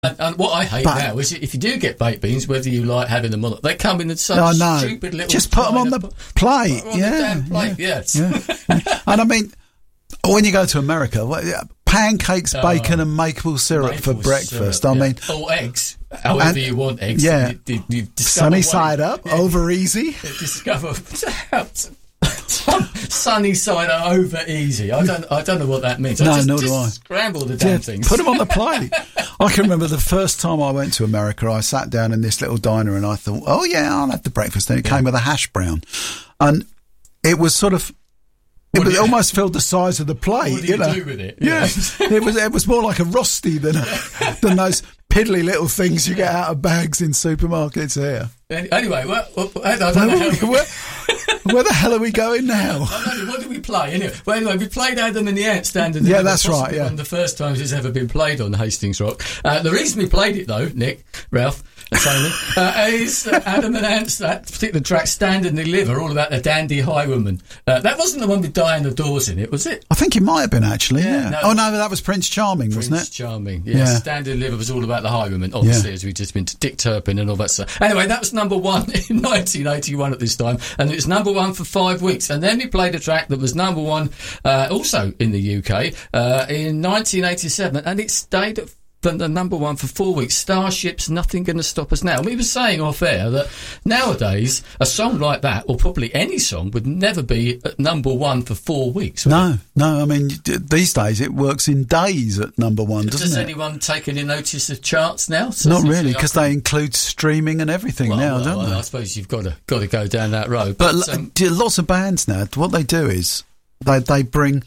And what I hate now is if you do get baked beans, whether you like having them or not, they come in such stupid little... Just put them on the plate. On the damn plate, yes. And I mean, when you go to America, pancakes, bacon and maple syrup for breakfast. I mean... Or eggs. However you want eggs. Yeah. You sunny side up, over easy. Discover... Sunny side over easy. I don't know what that means. Nor do I. Scramble the damn things. Put them on the plate. I can remember the first time I went to America, I sat down in this little diner and I thought, oh yeah, I'll have the breakfast. And it came with a hash brown. And it was sort of... It almost filled the size of the plate. What do you do with it? Yeah. It was more like a rosti than those piddly little things you get out of bags in supermarkets here. Anyway, where the hell are we going now? What did we play? Anyway, we played Adam and the Ant standard. Yeah, that's right. Yeah, one of the first times it's ever been played on Hastings Rock. The reason we played it though, Nick, Ralph, and Simon, is Adam and Ant's that particular track, Stand and Deliver, all about the dandy highwayman. That wasn't the one with Diana Dawes in it, was it? I think it might have been actually. Yeah. No, that was Prince Charming, wasn't it? Prince Charming. Yeah. Stand and Deliver was all about the highwayman, obviously, as we've just been to Dick Turpin and all that stuff. Anyway, that was number one in 1981 at this time, and it was number one for 5 weeks. And then we played a track that was number one also in the UK in 1987, and it stayed at the number one for 4 weeks. Starship's Nothing Gonna Stop Us Now. And we were saying off air that nowadays a song like that, or probably any song, would never be at number one for 4 weeks. No. I mean, these days it works in days at number one, doesn't it? Does anyone take any notice of charts now? Not really, because they include streaming and everything don't they? I suppose you've got to go down that road. But lots of bands now, what they do is they bring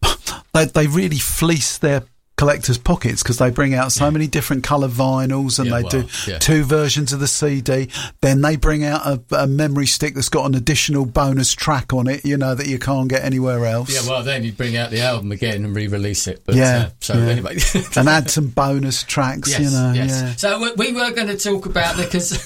they really fleece their collectors' pockets, because they bring out so many different colour vinyls, and they do 2 versions of the CD. Then they bring out a memory stick that's got an additional bonus track on it, that you can't get anywhere else. Yeah, well, then you bring out the album again and re-release it. But, anyway, and add some bonus tracks. Yes. So we were going to talk about because.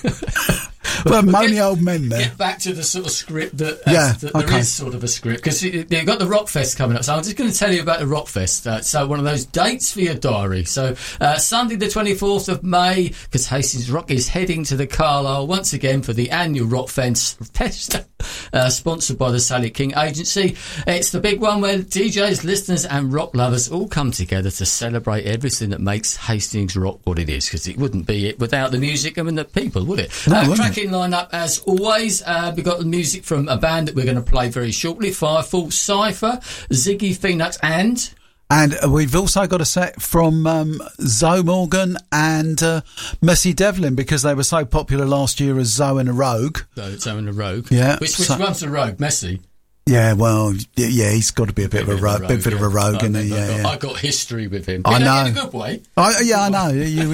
Well, moany old men there. Get back to the sort of script that there is sort of a script, because you've got the Rockfest coming up. So I'm just going to tell you about the Rockfest. So one of those dates for your diary. So Sunday the 24th of May, because Hastings Rock is heading to the Carlisle once again for the annual Rockfest, sponsored by the Sally King Agency. It's the big one where DJs, listeners and rock lovers all come together to celebrate everything that makes Hastings Rock what it is, because it wouldn't be it without the music and the people, would it? Tracking line-up as always, we've got the music from a band that we're going to play very shortly, Firefall, Cypher, Ziggy Phoenix and we've also got a set from Zoe Morgan and Messy Devlin, because they were so popular last year as Zoe and a Rogue. Zoe and a Rogue. Yeah. Which one's the Rogue? Messy? Yeah, well, he's got to be a bit of a rogue, isn't he? I got history with him. I know. In a good way. I know.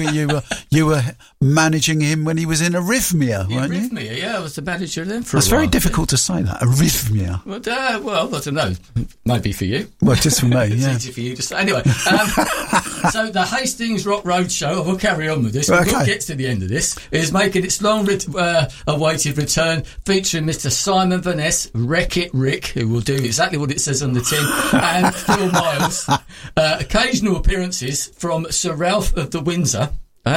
You were managing him when he was in Arrhythmia, weren't you? Arrhythmia, I was the manager then for That's a while. very difficult to say that, Arrhythmia. Well, I don't know. Maybe for you. Well, just for me, It's easy for you to say. Anyway, so the Hastings Rock Roadshow, we'll carry on with this. We'll get to the end of this, is making its long-awaited return, featuring Mr. Simon Van Ness, Wreck-It Rick, who will do exactly what it says on the tin, and Phil Miles. Occasional appearances from Sir Ralph of the Windsor.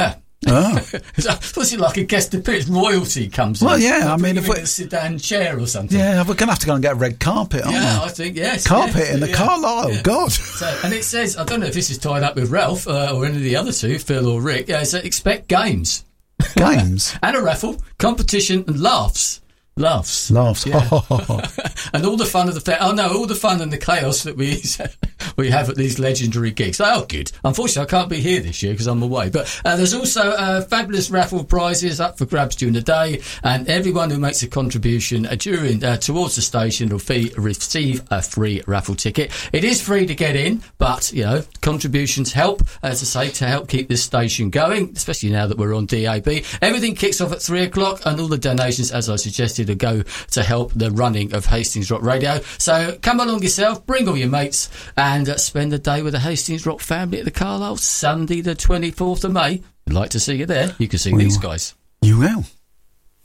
Was it like a guest appearance? Royalty comes in. Well, yeah, I mean, if a sedan chair or something. Yeah, we're going to have to go and get a red carpet, aren't we? Yeah, I think, yes. Carpet in the Carlisle, God. So, and it says, I don't know if this is tied up with Ralph or any of the other two, Phil or Rick, so expect games. Games? And a raffle, competition and laughs. Laughs. Yeah. And all the fun of the all the fun and the chaos that we have at these legendary gigs. Oh, good. Unfortunately, I can't be here this year because I'm away. But there's also fabulous raffle prizes up for grabs during the day, and everyone who makes a contribution towards the station will receive a free raffle ticket. It is free to get in, but contributions help, as I say, to help keep this station going, especially now that we're on DAB. Everything kicks off at 3:00, and all the donations, as I suggested, to go to help the running of Hastings Rock Radio. So come along yourself, bring all your mates, and spend the day with the Hastings Rock family at the Carlisle, Sunday the 24th of May. I'd like to see you there. You can see these guys. You will.